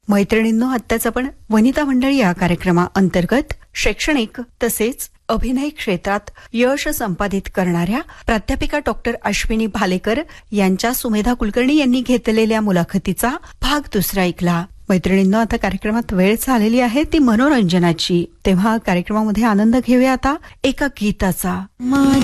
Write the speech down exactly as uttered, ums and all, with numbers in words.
मैत्रिणींनो, आत्ताच आपण वनिता मंडळी या कार्यक्रमाअंतर्गत शैक्षणिक तसेच अभिनय क्षेत्रात यश संपादित करणाऱ्या प्राध्यापिका डॉक्टर अश्विनी भालेकर यांच्या सुमेधा कुलकर्णी यांनी घेतलेल्या मुलाखतीचा भाग दुसरा ऐकला. मैत्रिणींनो, आता कार्यक्रमात वेळ झालेली आहे ती मनोरंजनाची. तेव्हा कार्यक्रमामध्ये आनंद घेऊया आता एका गीताचा.